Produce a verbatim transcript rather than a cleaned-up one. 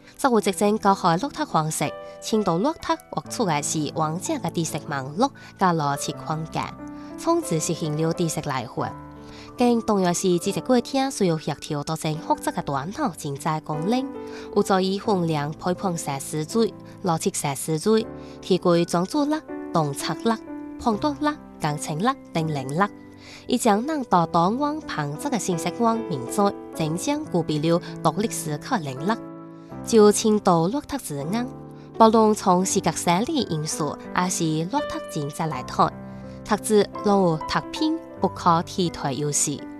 則會直正教學落拓方式，青島落拓畫出來是完整嘅知識網絡加邏輯框架，從知識形流知識來源。更重要是知識過程需要協調多種複雜嘅端腦經濟功能，有助於衡量批判式思維、邏輯式思維、提供專注力、洞察力、判斷力、感情力等能力，以將能到多元龐雜嘅信息網面載，真正具備了獨立思考能力。就青島落拓之硬，無論從視覺生理因素，還是落拓經濟來看，拓字如拓片不可替代優勢。